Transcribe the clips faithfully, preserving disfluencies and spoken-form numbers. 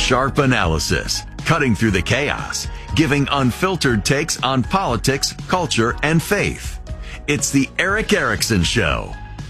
Sharp analysis, cutting through the chaos, giving unfiltered takes on politics, culture, and faith. It's the Erick Erickson Show.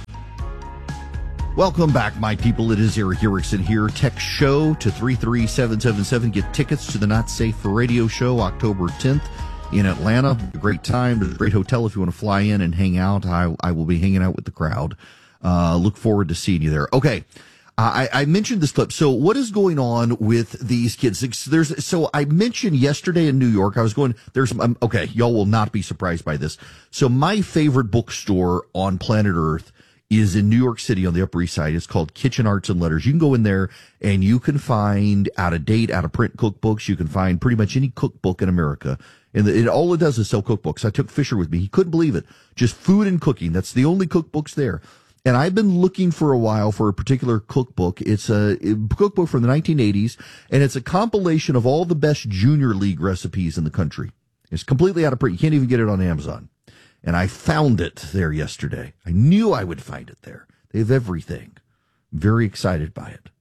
Welcome back, my people. It is Erick Erickson here. Text show to three three seven seven seven. Get tickets to the Not Safe for Radio show October tenth in Atlanta. A great time. There's a great hotel if you want to fly in and hang out. I, I will be hanging out with the crowd. Uh, look forward to seeing you there. Okay. Uh, I, I mentioned this clip. So what is going on with these kids? There's, so I mentioned yesterday in New York, I was going, there's, um, okay, y'all will not be surprised by this. So my favorite bookstore on planet Earth is in New York City on the Upper East Side. It's called Kitchen Arts and Letters. You can go in there and you can find out of date, out of print cookbooks. You can find pretty much any cookbook in America. And it, all it does is sell cookbooks. I took Fisher with me. He couldn't believe it. Just food and cooking. That's the only cookbooks there. And I've been looking for a while for a particular cookbook. It's a, a cookbook from the nineteen eighties, and it's a compilation of all the best junior league recipes in the country. It's completely out of print. You can't even get it on Amazon. And I found it there yesterday. I knew I would find it there. They have everything. Very excited by it.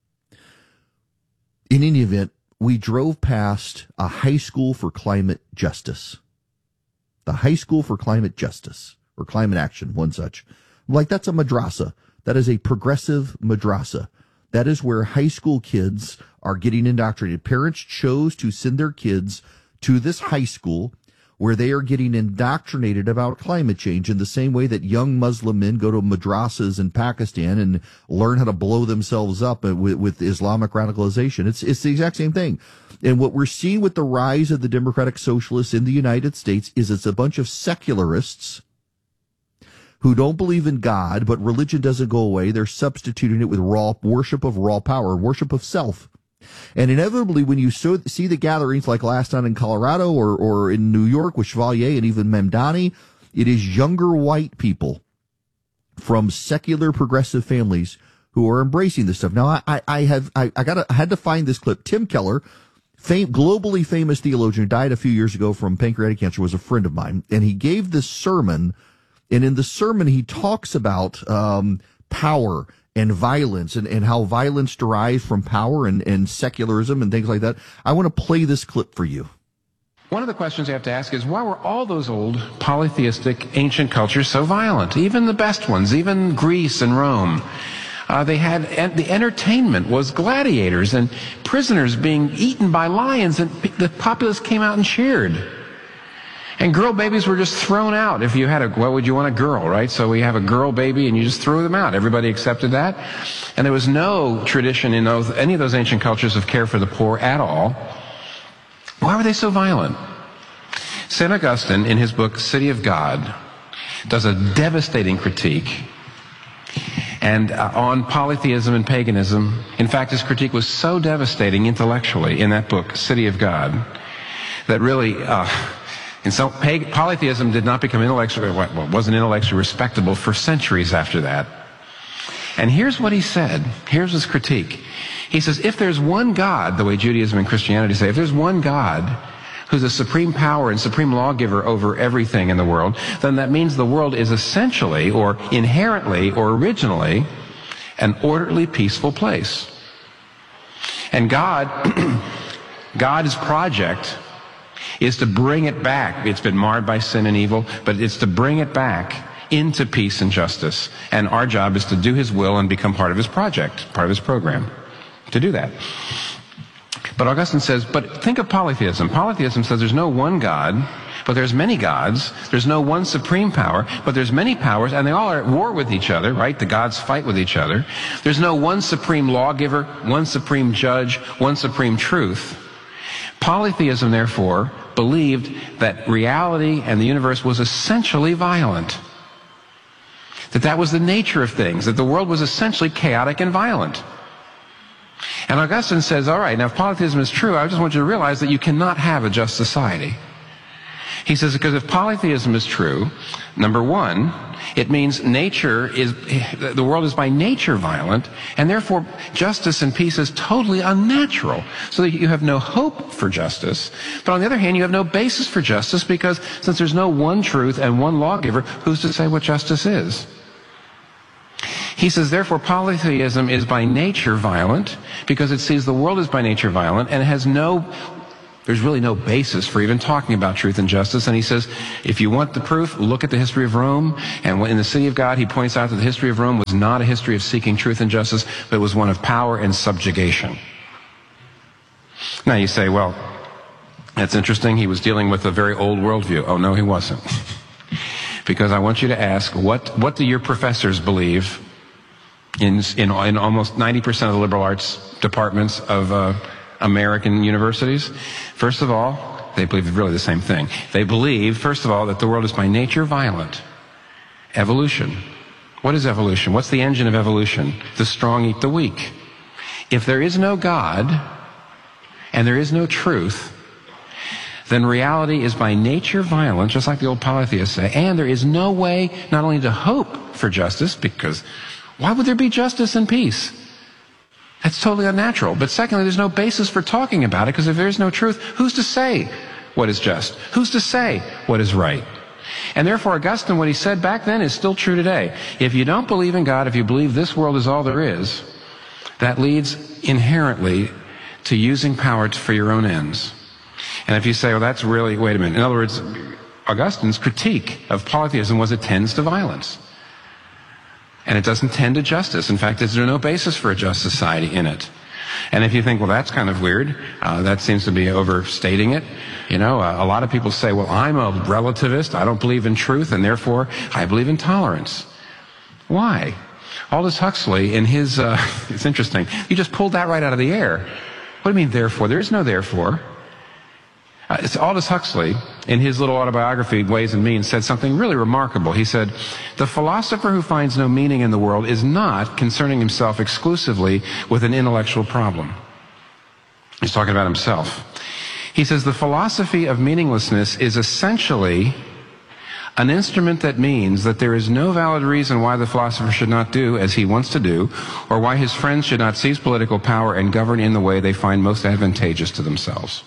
In any event, we drove past a high school for climate justice. The High School for Climate Justice, or Climate Action, one such. Like, that's a madrasa. That is a progressive madrasa. That is where high school kids are getting indoctrinated. Parents chose to send their kids to this high school where they are getting indoctrinated about climate change in the same way that young Muslim men go to madrasas in Pakistan and learn how to blow themselves up with, with Islamic radicalization. It's, it's the exact same thing. And what we're seeing with the rise of the democratic socialists in the United States is it's a bunch of secularists who don't believe in God, but religion doesn't go away. They're substituting it with raw worship of raw power, worship of self. And inevitably, when you so, see the gatherings like last night in Colorado or, or in New York with Chevalier and even Mamdani, it is younger white people from secular progressive families who are embracing this stuff. Now, I, I, I have, I, I got, I had to find this clip. Tim Keller, fame, globally famous theologian, who died a few years ago from pancreatic cancer, was a friend of mine, and he gave this sermon. And in the sermon, he talks about um, power and violence and, and how violence derives from power and, and secularism and things like that. I want to play this clip for you. One of the questions you have to ask is, why were all those old polytheistic ancient cultures so violent? Even the best ones, even Greece and Rome. Uh, they had, and the entertainment was gladiators and prisoners being eaten by lions, and the populace came out and cheered. And girl babies were just thrown out. If you had a, what would you want, a girl, right? So we have a girl baby and you just threw them out. Everybody accepted that. And there was no tradition in those, any of those ancient cultures of care for the poor at all. Why were they so violent? Saint Augustine, in his book City of God, does a devastating critique and uh, on polytheism and paganism. In fact, his critique was so devastating intellectually in that book, City of God, that really... Uh, And so polytheism did not become intellectually, well, wasn't intellectually respectable for centuries after that. And here's what he said. Here's his critique. He says, if there's one God, the way Judaism and Christianity say, if there's one God who's a supreme power and supreme lawgiver over everything in the world, then that means the world is essentially or inherently or originally an orderly, peaceful place. And God, God's project is to bring it back. It's been marred by sin and evil, but it's to bring it back into peace and justice. And our job is to do his will and become part of his project, part of his program, to do that. But Augustine says, but think of polytheism. Polytheism says there's no one God, but there's many gods. There's no one supreme power, but there's many powers, and they all are at war with each other, right? The gods fight with each other. There's no one supreme lawgiver, one supreme judge, one supreme truth. Polytheism, therefore, believed that reality and the universe was essentially violent. That that was the nature of things, that the world was essentially chaotic and violent. And Augustine says, all right, now if polytheism is true, I just want you to realize that you cannot have a just society. He says, because if polytheism is true, number one, it means nature is, the world is by nature violent, and therefore justice and peace is totally unnatural. So that you have no hope for justice. But on the other hand, you have no basis for justice because since there's no one truth and one lawgiver, who's to say what justice is? He He says, therefore, polytheism is by nature violent because it sees the world as by nature violent, and it has no, there's really no basis for even talking about truth and justice. And he says, if you want the proof, look at the history of Rome. And in the city of God, he points out that the history of Rome was not a history of seeking truth and justice, but it was one of power and subjugation. Now you say, well, that's interesting. He was dealing with a very old worldview. Oh, no, he wasn't. Because I want you to ask, what, what do your professors believe in, in, in almost ninety percent of the liberal arts departments of uh, American universities? First of all, they believe really the same thing. They believe, first of all, that the world is by nature violent. Evolution. What is evolution? What's the engine of evolution? The strong eat the weak. If there is no God, and there is no truth, then reality is by nature violent, just like the old polytheists say, and there is no way not only to hope for justice, because why would there be justice and peace? That's totally unnatural. But secondly, there's no basis for talking about it, because if there's no truth, who's to say what is just? Who's to say what is right? And therefore, Augustine, what he said back then is still true today. If you don't believe in God, if you believe this world is all there is, that leads inherently to using power for your own ends. And if you say, well, that's really, wait a minute. In other words, Augustine's critique of polytheism was it tends to violence. And it doesn't tend to justice. In fact, there's no basis for a just society in it. And if you think, well, that's kind of weird, uh, that seems to be overstating it. You know, uh, a lot of people say, well, I'm a relativist, I don't believe in truth, and therefore I believe in tolerance. Why? Aldous Huxley, in his, uh, it's interesting, he just pulled that right out of the air. What do you mean, therefore? There is no therefore. Uh, it's Aldous Huxley, in his little autobiography, Ways and Means, said something really remarkable. He said, the philosopher who finds no meaning in the world is not concerning himself exclusively with an intellectual problem. He's talking about himself. He says, the philosophy of meaninglessness is essentially an instrument that means that there is no valid reason why the philosopher should not do as he wants to do, or why his friends should not seize political power and govern in the way they find most advantageous to themselves.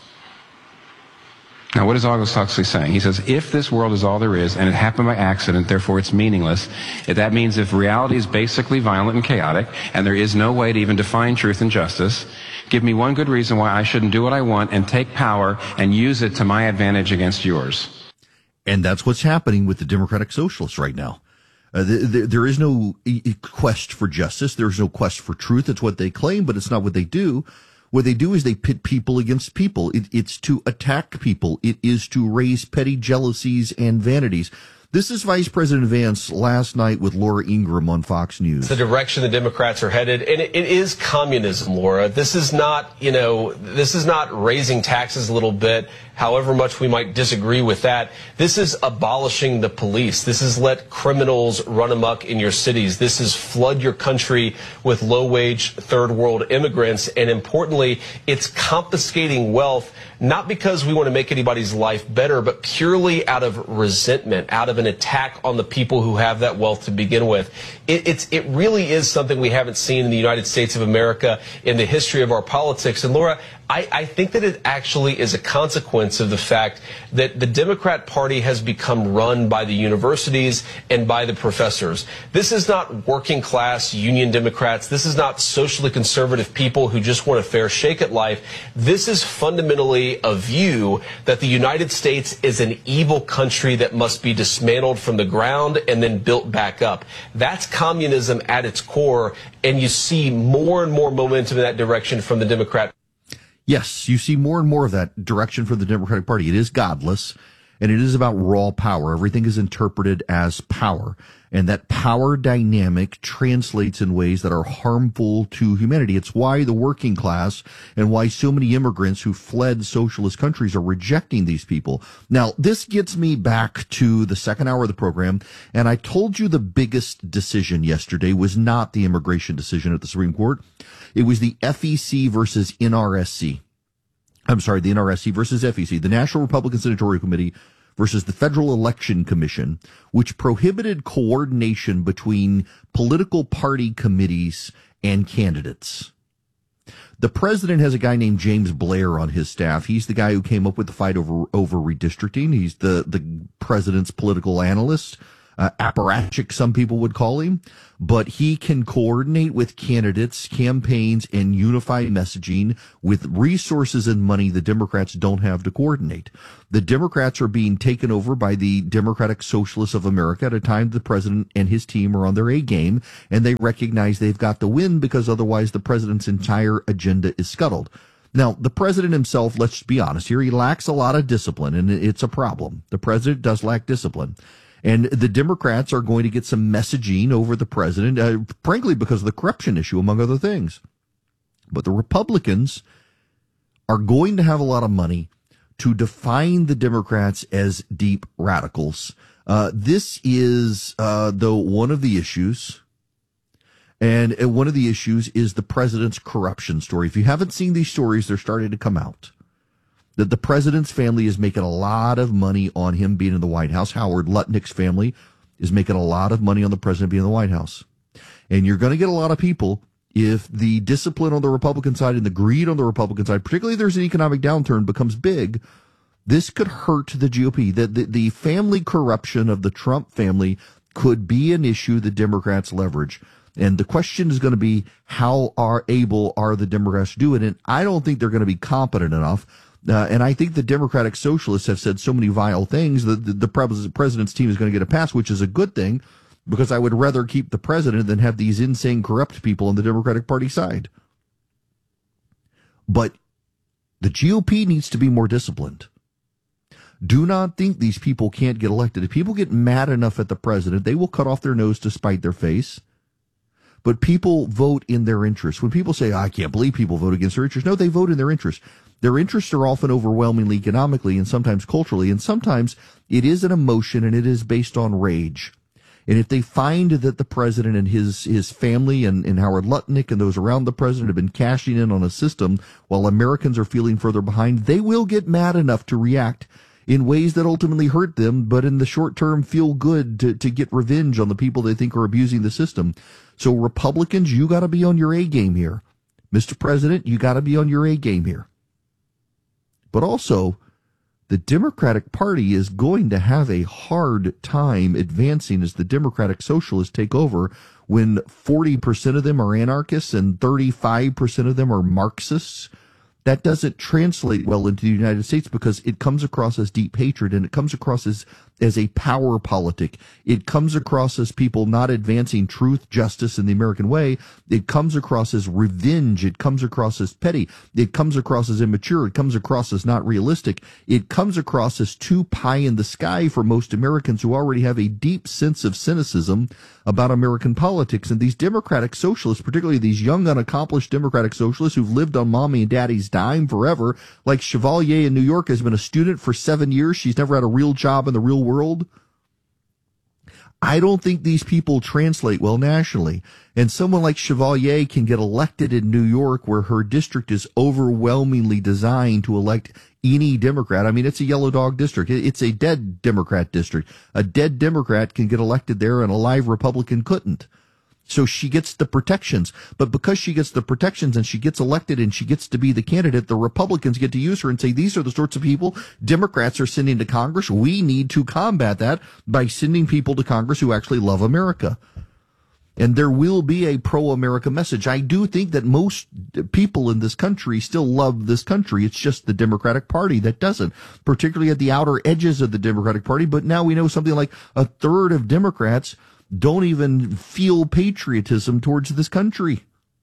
Now, what is Aldous Huxley saying? He says, if this world is all there is, and it happened by accident, therefore it's meaningless, that means if reality is basically violent and chaotic, and there is no way to even define truth and justice, give me one good reason why I shouldn't do what I want and take power and use it to my advantage against yours. And that's what's happening with the Democratic Socialists right now. Uh, the, the, there is no quest for justice. There's no quest for truth. It's what they claim, but it's not what they do. What they do is they pit people against people. It, it's to attack people. It is to raise petty jealousies and vanities. This is Vice President Vance last night with Laura Ingraham on Fox News. The direction the Democrats are headed, and it, it is communism, Laura. This is not, you know, this is not raising taxes a little bit, however much we might disagree with that. This is abolishing the police. This is let criminals run amok in your cities. This is flood your country with low-wage third world immigrants. And importantly, it's confiscating wealth, not because we want to make anybody's life better, but purely out of resentment, out of an attack on the people who have that wealth to begin with. It, it's, it really is something we haven't seen in the United States of America in the history of our politics. And Laura, I, I think that it actually is a consequence of the fact that the Democrat Party has become run by the universities and by the professors. This is not working class union Democrats. This is not socially conservative people who just want a fair shake at life. This is fundamentally a view that the United States is an evil country that must be dismantled from the ground and then built back up. That's communism at its core, and you see more and more momentum in that direction from the Democrat. Yes, you see more and more of that direction for the Democratic Party. It is godless, and it is about raw power. Everything is interpreted as power, and that power dynamic translates in ways that are harmful to humanity. It's why the working class and why so many immigrants who fled socialist countries are rejecting these people. Now, this gets me back to the second hour of the program, and I told you the biggest decision yesterday was not the immigration decision at the Supreme Court. It was the F E C versus N R S C. I'm sorry, the N R S C versus F E C, the National Republican Senatorial Committee versus the Federal Election Commission, which prohibited coordination between political party committees and candidates. The president has a guy named James Blair on his staff. He's the guy who came up with the fight over over redistricting. He's the, the president's political analyst. uh, apparatchik, some people would call him, but he can coordinate with candidates, campaigns, and unify messaging with resources and money the Democrats don't have to coordinate. The Democrats are being taken over by the Democratic Socialists of America at a time the president and his team are on their A game, and they recognize they've got to win because otherwise the president's entire agenda is scuttled. Now, the president himself, let's be honest here, he lacks a lot of discipline, and it's a problem. The president does lack discipline. And the Democrats are going to get some messaging over the president, uh, frankly, because of the corruption issue, among other things. But the Republicans are going to have a lot of money to define the Democrats as deep radicals. Uh, this is, uh, though, one of the issues. And one of the issues is the president's corruption story. If you haven't seen these stories, they're starting to come out. That the president's family is making a lot of money on him being in the White House. Howard Lutnick's family is making a lot of money on the president being in the White House. And you're going to get a lot of people, if the discipline on the Republican side and the greed on the Republican side, particularly if there's an economic downturn, becomes big, this could hurt the G O P. The, the, the family corruption of the Trump family could be an issue the Democrats leverage. And the question is going to be, how are able are the Democrats to do it? And I don't think they're going to be competent enough. Uh, and I think the Democratic Socialists have said so many vile things that the, the president's team is going to get a pass, which is a good thing, because I would rather keep the president than have these insane, corrupt people on the Democratic Party side. But the G O P needs to be more disciplined. Do not think these people can't get elected. If people get mad enough at the president, they will cut off their nose to spite their face. But people vote in their interest. When people say, oh, I can't believe people vote against their interests, no, they vote in their interest. Their interests are often overwhelmingly economically and sometimes culturally, and sometimes it is an emotion and it is based on rage. And if they find that the president and his his family and, and Howard Lutnick and those around the president have been cashing in on a system while Americans are feeling further behind, they will get mad enough to react in ways that ultimately hurt them, but in the short term feel good to, to get revenge on the people they think are abusing the system. So Republicans, you got to be on your A game here. Mister President, you got to be on your A game here. But also, the Democratic Party is going to have a hard time advancing as the Democratic Socialists take over when forty percent of them are anarchists and thirty-five percent of them are Marxists. That doesn't translate well into the United States because it comes across as deep hatred, and it comes across as, as a power politic. It comes across as people not advancing truth, justice, and the American way. It comes across as revenge. It comes across as petty. It comes across as immature. It comes across as not realistic. It comes across as too pie in the sky for most Americans who already have a deep sense of cynicism about American politics. And these Democratic Socialists, particularly these young, unaccomplished Democratic Socialists who've lived on mommy and daddy's dime forever, like Chevalier in New York has been a student for seven years. She's never had a real job in the real world. I don't think these people translate well nationally. And someone like Chevalier can get elected in New York where her district is overwhelmingly designed to elect any Democrat. I mean, it's a yellow dog district. It's a dead Democrat district. A dead Democrat can get elected there and a live Republican couldn't. So she gets the protections. But because she gets the protections and she gets elected and she gets to be the candidate, the Republicans get to use her and say, these are the sorts of people Democrats are sending to Congress. We need to combat that by sending people to Congress who actually love America. And there will be a pro-America message. I do think that most people in this country still love this country. It's just the Democratic Party that doesn't, particularly at the outer edges of the Democratic Party. But now we know something like a third of Democrats don't even feel patriotism towards this country.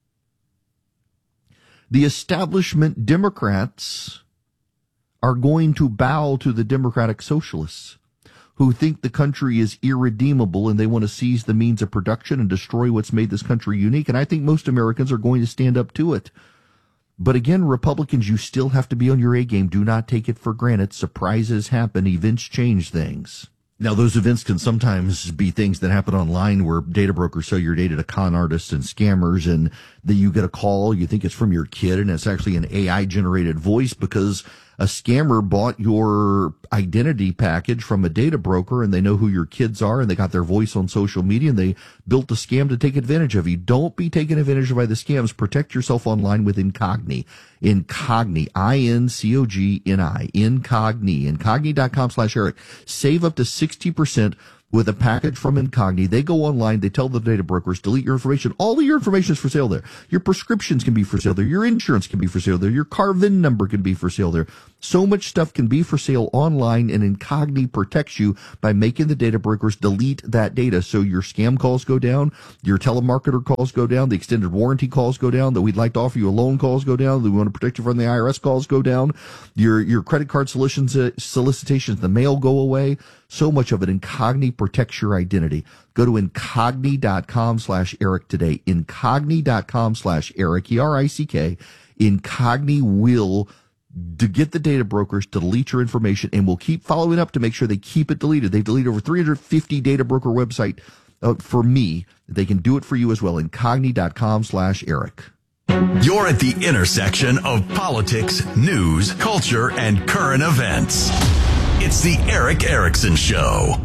The establishment Democrats are going to bow to the Democratic Socialists, who think the country is irredeemable and they want to seize the means of production and destroy what's made this country unique. And I think most Americans are going to stand up to it. But again, Republicans, you still have to be on your A game. Do not take it for granted. Surprises happen. Events change things. Now, those events can sometimes be things that happen online where data brokers sell your data to con artists and scammers, and then you get a call, you think it's from your kid, and it's actually an A I-generated voice because a scammer bought your identity package from a data broker, and they know who your kids are, and they got their voice on social media, and they built a scam to take advantage of you. Don't be taken advantage of by the scams. Protect yourself online with Incogni. Incogni, I N C O G N I, Incogni, incogni dot com slash Eric. Save up to sixty percent with a package from Incogni. They go online, they tell the data brokers, delete your information. All of your information is for sale there. Your prescriptions can be for sale there. Your insurance can be for sale there. Your car V I N number can be for sale there. So much stuff can be for sale online, and Incogni protects you by making the data brokers delete that data. So your scam calls go down, your telemarketer calls go down, the extended warranty calls go down, that we'd like to offer you a loan calls go down, that we want to protect you from the I R S calls go down, your your credit card solicitations, uh, solicitations, the mail go away. So much of it, Incogni protects your identity. Go to incogni.com slash Eric today. Incogni.com slash Eric, E R I C K. Incogni will to get the data brokers to delete your information, and we'll keep following up to make sure they keep it deleted. They've deleted over three hundred fifty data broker website uh, for me. They can do it for you as well. Incogni.com slash Eric. You're at the intersection of politics, news, culture, and current events. It's the Eric Erickson Show.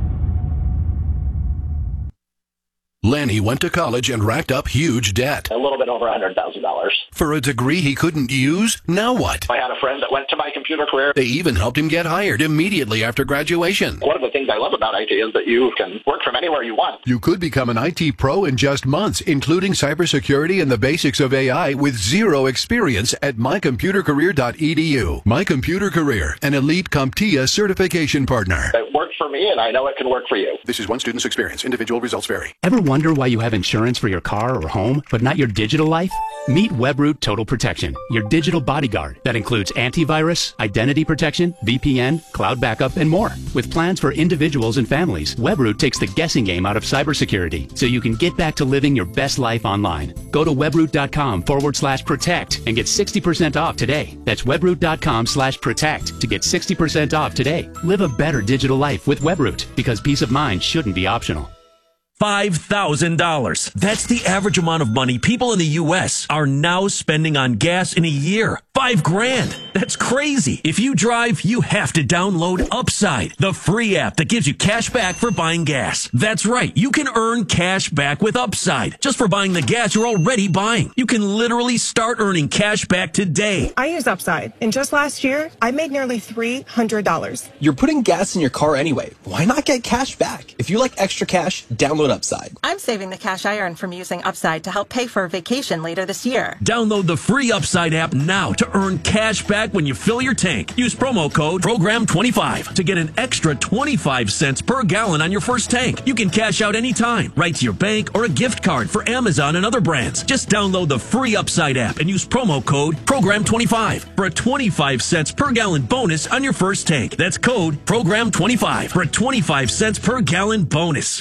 Lanny went to college and racked up huge debt. A little bit over one hundred thousand dollars. For a degree he couldn't use? Now what? I had a friend that went to my computer career. They even helped him get hired immediately after graduation. One of the things I love about I T is that you can work from anywhere you want. You could become an I T pro in just months, including cybersecurity and the basics of A I with zero experience at my computer career dot e d u. My Computer Career, an elite CompTIA certification partner. It worked for me, and I know it can work for you. This is one student's experience. Individual results vary. Ever wonder why you have insurance for your car or home, but not your digital life? Meet Webroot Total Protection, your digital bodyguard that includes antivirus, identity protection, V P N, cloud backup, and more. With plans for individuals and families, Webroot takes the guessing game out of cybersecurity, so you can get back to living your best life online. Go to webroot.com forward slash protect and get sixty percent off today. That's webroot.com slash protect to get sixty percent off today. Live a better digital life with Webroot, because peace of mind shouldn't be optional. five thousand dollars. That's the average amount of money people in the U S are now spending on gas in a year. Five grand. That's crazy. If you drive, you have to download Upside, the free app that gives you cash back for buying gas. That's right. You can earn cash back with Upside just for buying the gas you're already buying. You can literally start earning cash back today. I use Upside, and just last year, I made nearly three hundred dollars. You're putting gas in your car anyway. Why not get cash back? If you like extra cash, download Upside. I'm saving the cash I earn from using Upside to help pay for a vacation later this year. Download the free Upside app now to earn cash back when you fill your tank. Use promo code program twenty-five to get an extra twenty-five cents per gallon on your first tank. You can cash out anytime, right to your bank or a gift card for Amazon and other brands. Just download the free Upside app and use promo code program twenty-five for a twenty-five cents per gallon bonus on your first tank. That's code program twenty-five for a twenty-five cents per gallon bonus.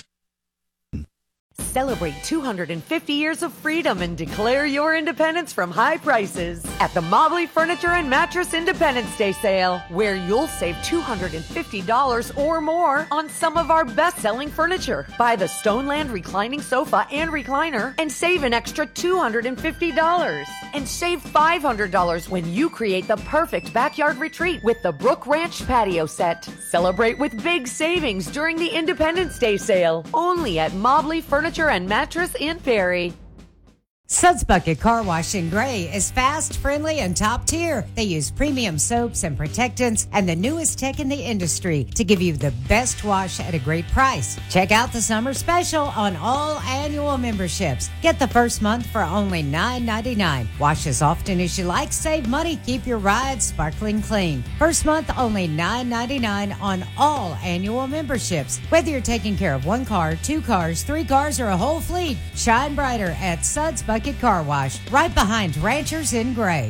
Celebrate two hundred fifty years of freedom and declare your independence from high prices at the Mobley Furniture and Mattress Independence Day sale, where you'll save two hundred fifty dollars or more on some of our best-selling furniture. Buy the Stoneland reclining sofa and recliner and save an extra two hundred fifty dollars. And save five hundred dollars when you create the perfect backyard retreat with the Brook Ranch patio set. Celebrate with big savings during the Independence Day sale, only at Mobley Furniture and Mattress in Perry. Suds Bucket Car Wash in Gray is fast, friendly, and top tier. They use premium soaps and protectants and the newest tech in the industry to give you the best wash at a great price. Check out the summer special on all annual memberships. Get the first month for only nine ninety-nine. Wash as often as you like, save money, keep your ride sparkling clean. First month only nine ninety-nine on all annual memberships. Whether you're taking care of one car, two cars, three cars, or a whole fleet, shine brighter at Suds Bucket Car Wash, right behind Ranchers in Gray.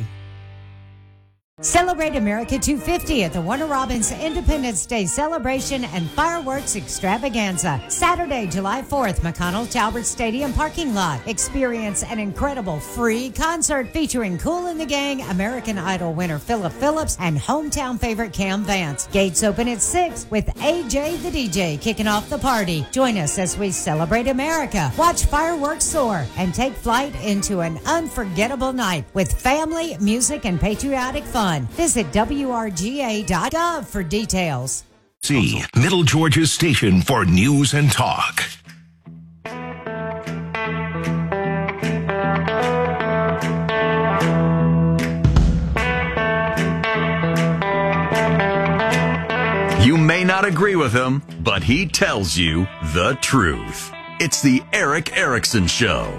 Celebrate America two fifty at the Warner Robins Independence Day Celebration and Fireworks Extravaganza. Saturday, July fourth, McConnell Talbert Stadium parking lot. Experience an incredible free concert featuring Kool and the Gang, American Idol winner Philip Phillips, and hometown favorite Cam Vance. Gates open at six with A J the D J kicking off the party. Join us as we celebrate America, watch fireworks soar, and take flight into an unforgettable night with family, music, and patriotic fun. Visit W R G A dot gov for details. See, Middle Georgia's station for news and talk. You may not not agree with him, but he tells you the truth. It's the Erick Erickson Show.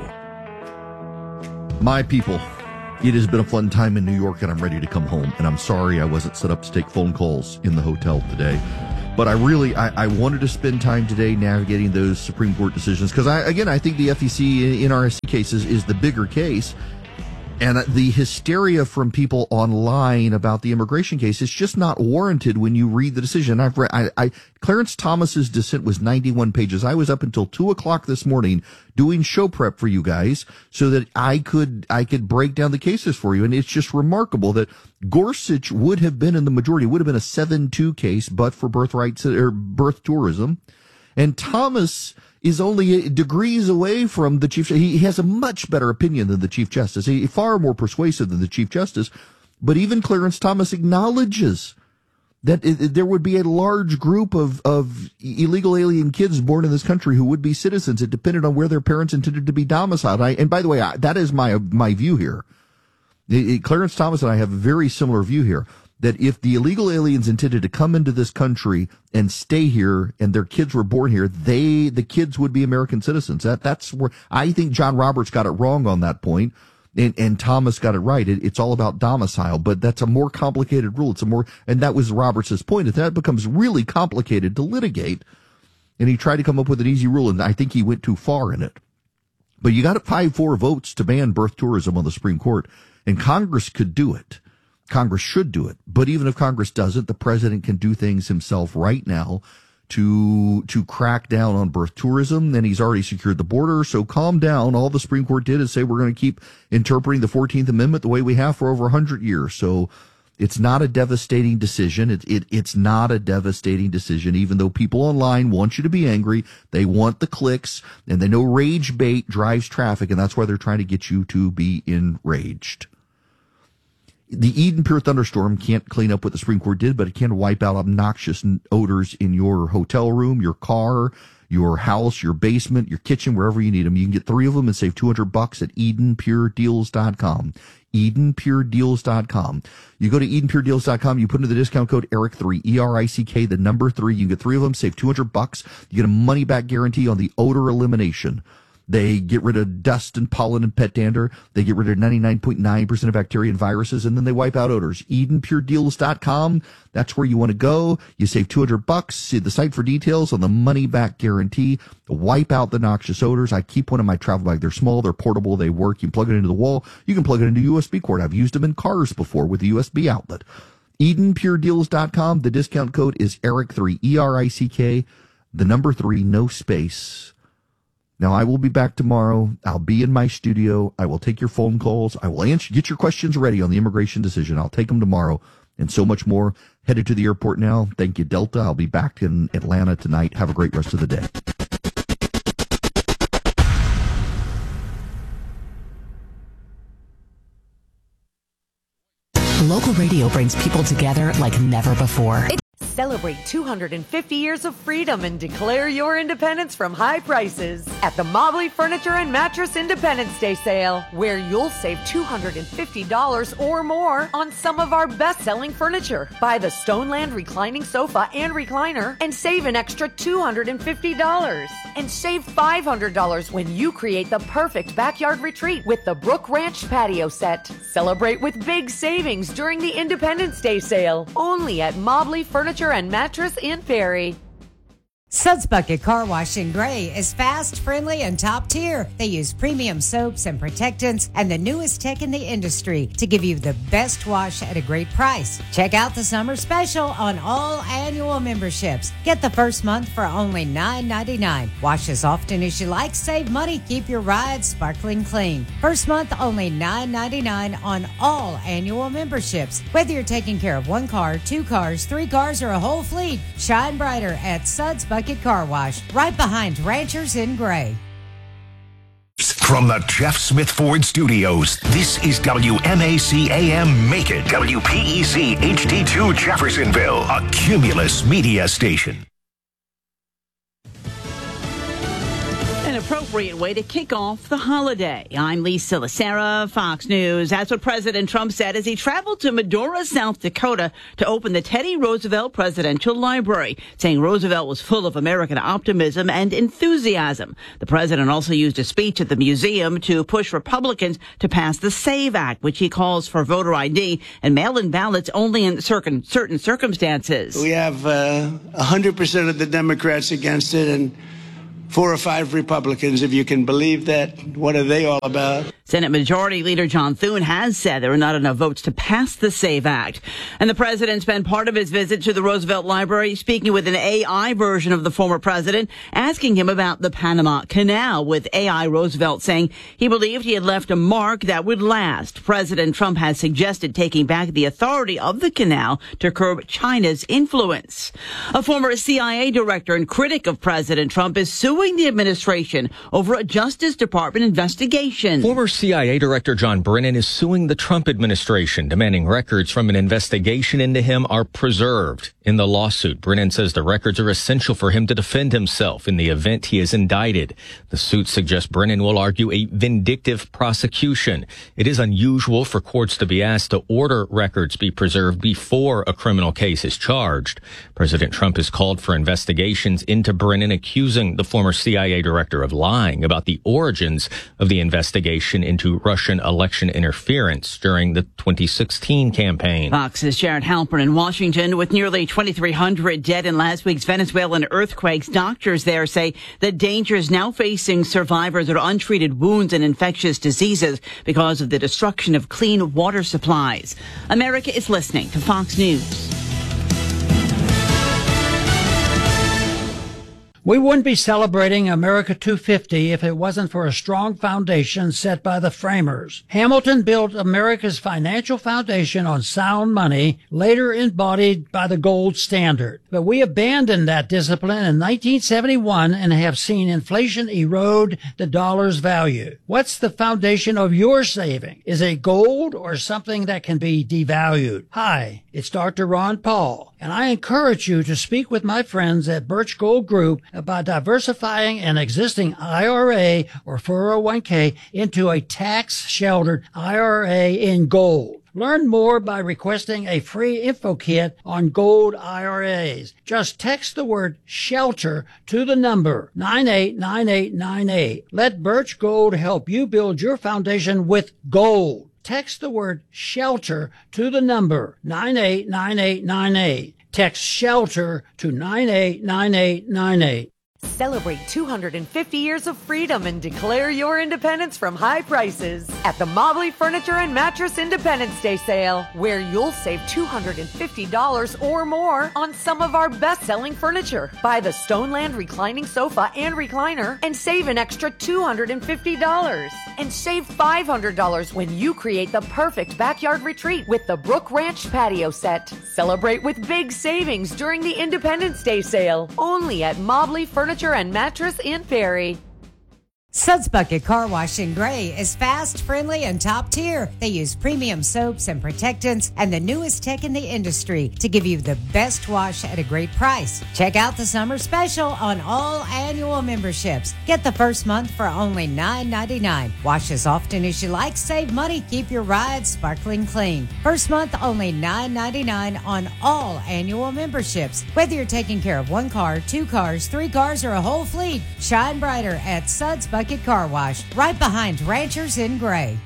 My people, it has been a fun time in New York, and I'm ready to come home. And I'm sorry I wasn't set up to take phone calls in the hotel today. But I really, I, I wanted to spend time today navigating those Supreme Court decisions. Because, I, again, I think the F E C in R S C cases is the bigger case. And the hysteria from people online about the immigration case is just not warranted when you read the decision. I've read, I, I, Clarence Thomas's dissent was ninety-one pages. I was up until two o'clock this morning doing show prep for you guys so that I could, I could break down the cases for you. And it's just remarkable that Gorsuch would have been in the majority, would have been a seven two case, but for birthrights or birth tourism. And Thomas is only degrees away from the Chief. He has a much better opinion than the Chief Justice. He far more persuasive than the Chief Justice. But even Clarence Thomas acknowledges that it, there would be a large group of, of illegal alien kids born in this country who would be citizens. It depended on where their parents intended to be domiciled. I, and by the way, I, that is my my view here. It, it, Clarence Thomas and I have a very similar view here. That if the illegal aliens intended to come into this country and stay here and their kids were born here, they, the kids would be American citizens. That, that's where I think John Roberts got it wrong on that point, and, and Thomas got it right. It, it's all about domicile, but that's a more complicated rule. It's a more, and that was Roberts' point. If that becomes really complicated to litigate, and he tried to come up with an easy rule, and I think he went too far in it. But you got five four votes to ban birth tourism on the Supreme Court, and Congress could do it. Congress should do it. But even if Congress doesn't, the president can do things himself right now to to crack down on birth tourism. And he's already secured the border. So calm down. All the Supreme Court did is say we're going to keep interpreting the fourteenth Amendment the way we have for over one hundred years. So it's not a devastating decision. It, it, it's not a devastating decision, even though people online want you to be angry. They want the clicks, and they know rage bait drives traffic, and that's why they're trying to get you to be enraged. The Eden Pure Thunderstorm can't clean up what the Supreme Court did, but it can wipe out obnoxious odors in your hotel room, your car, your house, your basement, your kitchen, wherever you need them. You can get three of them and save two hundred bucks at eden pure deals dot com. eden pure deals dot com. You go to eden pure deals dot com, you put in the discount code Eric three, E R I C K, the number three. You can get three of them, save two hundred bucks. You get a money back guarantee on the odor elimination. They get rid of dust and pollen and pet dander. They get rid of ninety-nine point nine percent of bacteria and viruses, and then they wipe out odors. eden pure deals dot com. That's where you want to go. You save two hundred bucks. See the site for details on the money back guarantee. Wipe out the noxious odors. I keep one in my travel bag. They're small. They're portable. They work. You can plug it into the wall. You can plug it into a U S B cord. I've used them in cars before with a U S B outlet. eden pure deals dot com. The discount code is Eric three, E R I C K, the number three, no space. Now, I will be back tomorrow. I'll be in my studio. I will take your phone calls. I will answer, get your questions ready on the immigration decision. I'll take them tomorrow and so much more. Headed to the airport now. Thank you, Delta. I'll be back in Atlanta tonight. Have a great rest of the day. Local radio brings people together like never before. Celebrate two hundred fifty years of freedom and declare your independence from high prices at the Mobley Furniture and Mattress Independence Day Sale, where you'll save two hundred fifty dollars or more on some of our best-selling furniture. Buy the Stoneland reclining sofa and recliner and save an extra two hundred fifty dollars. And save five hundred dollars when you create the perfect backyard retreat with the Brook Ranch patio set. Celebrate with big savings during the Independence Day Sale, only at Mobley Furniture and Mattress in Perry. Suds Bucket Car Wash in Gray is fast, friendly, and top tier. They use premium soaps and protectants and the newest tech in the industry to give you the best wash at a great price. Check out the summer special on all annual memberships. Get the first month for only nine ninety-nine. Wash as often as you like, save money, keep your ride sparkling clean. First month only nine ninety-nine on all annual memberships. Whether you're taking care of one car, two cars, three cars, or a whole fleet, shine brighter at Suds Bucket Car Wash, right behind Ranchers in Gray. From the Jeff Smith Ford Studios, this is W M A C A M Macon, W P E C H D two Jeffersonville, a Cumulus media station. An appropriate way to kick off the holiday. I'm Lisa Lacera, Fox News. That's what President Trump said as he traveled to Medora, South Dakota to open the Teddy Roosevelt Presidential Library, saying Roosevelt was full of American optimism and enthusiasm. The president also used a speech at the museum to push Republicans to pass the SAVE Act, which he calls for voter I D and mail-in ballots only in certain, certain circumstances. We have uh, one hundred percent of the Democrats against it and four or five Republicans, if you can believe that. What are they all about? Senate Majority Leader John Thune has said there are not enough votes to pass the SAVE Act. And the president spent part of his visit to the Roosevelt Library speaking with an A I version of the former president, asking him about the Panama Canal, with A I Roosevelt saying he believed he had left a mark that would last. President Trump has suggested taking back the authority of the canal to curb China's influence. A former C I A director and critic of President Trump is suing the administration over a Justice Department investigation. Former C I A Director John Brennan is suing the Trump administration, demanding records from an investigation into him are preserved. In the lawsuit, Brennan says the records are essential for him to defend himself in the event he is indicted. The suit suggests Brennan will argue a vindictive prosecution. It is unusual for courts to be asked to order records be preserved before a criminal case is charged. President Trump has called for investigations into Brennan, accusing the former C I A director of lying about the origins of the investigation into Russian election interference during the twenty sixteen campaign. Fox's Jared Halpern in Washington. With nearly twenty-three hundred dead in last week's Venezuelan earthquakes, doctors there say the danger is now facing survivors of untreated wounds and infectious diseases because of the destruction of clean water supplies. America is listening to Fox News. We wouldn't be celebrating America two fifty if it wasn't for a strong foundation set by the framers. Hamilton built America's financial foundation on sound money, later embodied by the gold standard. But we abandoned that discipline in nineteen seventy-one and have seen inflation erode the dollar's value. What's the foundation of your saving? Is it gold or something that can be devalued? Hi, it's Doctor Ron Paul, and I encourage you to speak with my friends at Birch Gold Group about diversifying an existing I R A or four oh one k into a tax-sheltered I R A in gold. Learn more by requesting a free info kit on gold I R As. Just text the word SHELTER to the number nine eight nine eight nine eight. Let Birch Gold help you build your foundation with gold. Text the word SHELTER to the number nine eight nine eight nine eight. Text SHELTER to nine eight nine eight nine eight. Celebrate two hundred fifty years of freedom and declare your independence from high prices at the Mobley Furniture and Mattress Independence Day sale, where you'll save two hundred fifty dollars or more on some of our best-selling furniture. Buy the Stoneland reclining sofa and recliner and save an extra two hundred fifty dollars. And save five hundred dollars when you create the perfect backyard retreat with the Brook Ranch patio set. Celebrate with big savings during the Independence Day sale, only at Mobley Furniture Furniture and Mattress in Perry. Suds Bucket Car Wash in Gray is fast, friendly, and top tier. They use premium soaps and protectants and the newest tech in the industry to give you the best wash at a great price. Check out the summer special on all annual memberships. Get the first month for only nine ninety-nine. Wash as often as you like, save money, keep your ride sparkling clean. First month only nine ninety-nine on all annual memberships. Whether you're taking care of one car, two cars, three cars, or a whole fleet, shine brighter at Suds Bucket Car Wash, right behind Ranchers in Gray.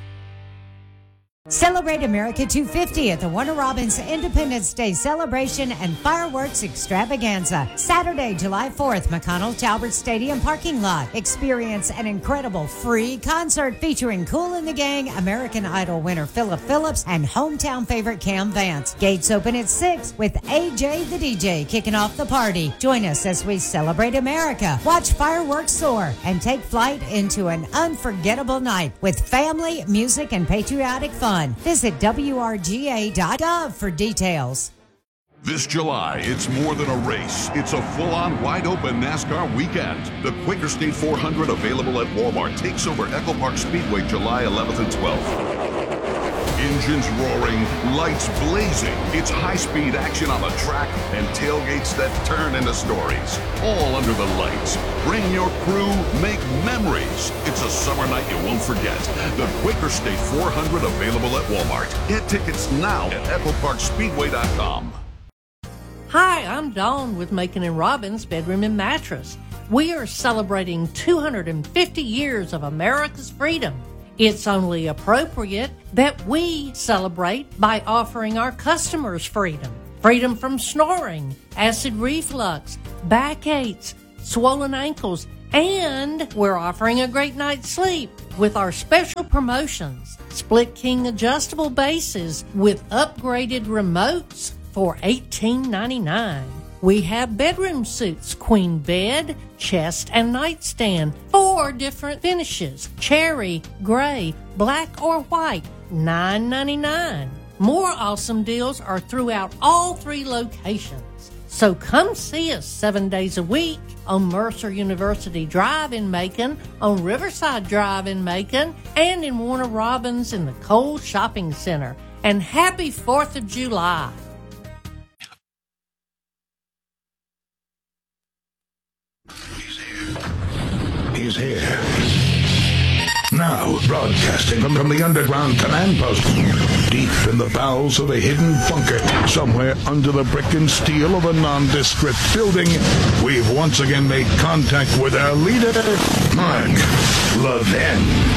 Celebrate America two fifty at the Warner Robins Independence Day Celebration and Fireworks Extravaganza. Saturday, July fourth, McConnell Talbert Stadium parking lot. Experience an incredible free concert featuring Kool and the Gang, American Idol winner Philip Phillips, and hometown favorite Cam Vance. Gates open at six with A J the D J kicking off the party. Join us as we celebrate America, watch fireworks soar, and take flight into an unforgettable night with family, music, and patriotic fun. Visit W R G A dot gov for details. This July, it's more than a race. It's a full-on, wide-open NASCAR weekend. The Quaker State four hundred, available at Walmart, takes over Echo Park Speedway July eleventh and twelfth. Engines roaring, lights blazing. It's high-speed action on the track and tailgates that turn into stories. All under the lights. Bring your crew, make memories. It's a summer night you won't forget. The Quaker State four hundred available at Walmart. Get tickets now at echo park speedway dot com. Hi, I'm Dawn with Macon and Robbins Bedroom and Mattress. We are celebrating two hundred fifty years of America's freedom. It's only appropriate that we celebrate by offering our customers freedom. Freedom from snoring, acid reflux, backaches, swollen ankles, and we're offering a great night's sleep with our special promotions. Split King adjustable bases with upgraded remotes for eighteen ninety-nine. We have bedroom suits, queen bed, chest, and nightstand, four different finishes, cherry, gray, black, or white, nine ninety-nine. More awesome deals are throughout all three locations. So come see us seven days a week on Mercer University Drive in Macon, on Riverside Drive in Macon, and in Warner Robins in the Cole Shopping Center. And happy fourth of July. He's here. Now, broadcasting from, from the underground command post, deep in the bowels of a hidden bunker, somewhere under the brick and steel of a nondescript building, we've once again made contact with our leader, Mark Levin.